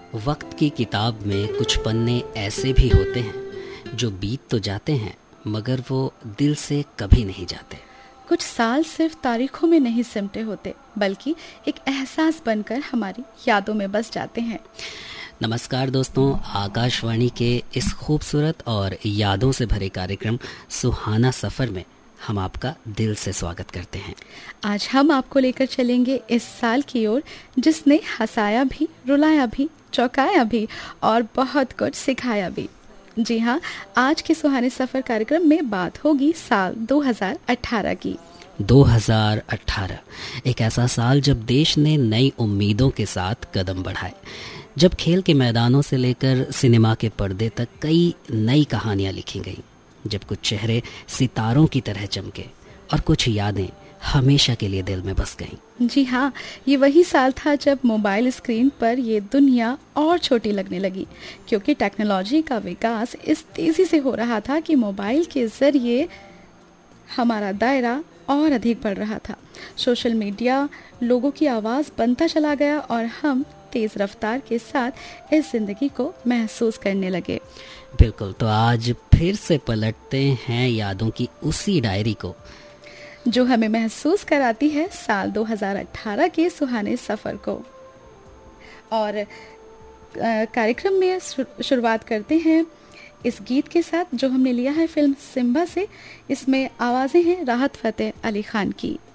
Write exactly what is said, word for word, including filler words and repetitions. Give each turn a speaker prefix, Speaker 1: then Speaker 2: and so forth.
Speaker 1: वक्त की किताब में कुछ पन्ने ऐसे भी होते हैं जो बीत तो जाते हैं मगर वो दिल से कभी नहीं जाते।
Speaker 2: कुछ साल सिर्फ तारीखों में नहीं सिमटे होते बल्कि एक एहसास बनकर हमारी यादों में बस जाते हैं।
Speaker 1: नमस्कार दोस्तों, आकाशवाणी के इस खूबसूरत और यादों से भरे कार्यक्रम सुहाना सफ़र में हम आपका दिल से स्वागत करते हैं।
Speaker 2: आज हम आपको लेकर चलेंगे इस साल की ओर जिसने हंसाया भी, रुलाया भी, चौंकाया भी और बहुत कुछ सिखाया भी। जी हाँ, आज के सुहाने सफ़र कार्यक्रम में बात होगी साल दो हज़ार अठारह की।
Speaker 1: दो हज़ार अठारह एक ऐसा साल जब देश ने नई उम्मीदों के साथ कदम बढ़ाए, जब खेल के मैदानों से लेकर सिनेमा के पर्दे तक कई नई कहानियां लिखी गईं, जब कुछ चेहरे सितारों की तरह चमके और कुछ यादें हमेशा के लिए दिल में बस गईं।
Speaker 2: जी हाँ, ये वही साल था जब मोबाइल स्क्रीन पर ये दुनिया और छोटी लगने लगी, क्योंकि टेक्नोलॉजी का विकास इस तेज़ी से हो रहा था कि मोबाइल के ज़रिए हमारा दायरा और अधिक बढ़ रहा था। सोशल मीडिया लोगों की आवाज़ बनता चला गया और हम तेज़ रफ्तार के साथ इस ज़िंदगी को महसूस करने लगे।
Speaker 1: बिल्कुल, तो आज फिर से पलटते हैं यादों की उसी डायरी को
Speaker 2: जो हमें महसूस कराती है साल दो हज़ार अठारह के सुहाने सफ़र को। और कार्यक्रम में शुरुआत करते हैं इस गीत के साथ जो हमने लिया है फिल्म सिम्बा से। इसमें आवाज़ें हैं राहत फ़तेह अली खान की।